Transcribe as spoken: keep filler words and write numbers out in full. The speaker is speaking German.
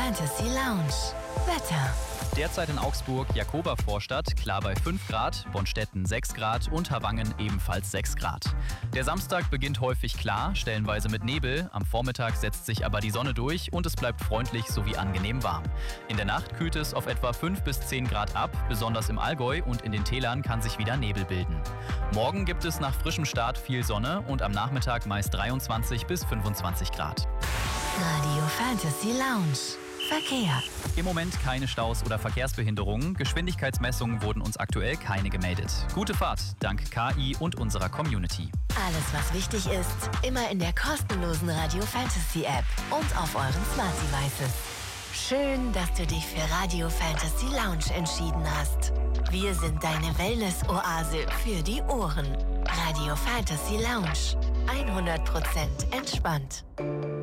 Fantasy Lounge. Wetter. Derzeit in Augsburg, Jakoba-Vorstadt, klar bei fünf Grad, Bonstetten sechs Grad und Havangen ebenfalls sechs Grad. Der Samstag beginnt häufig klar, stellenweise mit Nebel. Am Vormittag setzt sich aber die Sonne durch und es bleibt freundlich sowie angenehm warm. In der Nacht kühlt es auf etwa fünf bis zehn Grad ab, besonders im Allgäu und in den Tälern kann sich wieder Nebel bilden. Morgen gibt es nach frischem Start viel Sonne und am Nachmittag meist dreiundzwanzig bis fünfundzwanzig Grad. Radio Fantasy Lounge. Verkehr. Im Moment keine Staus oder Verkehrsbehinderungen. Geschwindigkeitsmessungen wurden uns aktuell keine gemeldet. Gute Fahrt, dank K I und unserer Community. Alles, was wichtig ist, immer in der kostenlosen Radio Fantasy App und auf euren Smart Devices. Schön, dass du dich für Radio Fantasy Lounge entschieden hast. Wir sind deine Wellness-Oase für die Ohren. Radio Fantasy Lounge. hundert Prozent entspannt.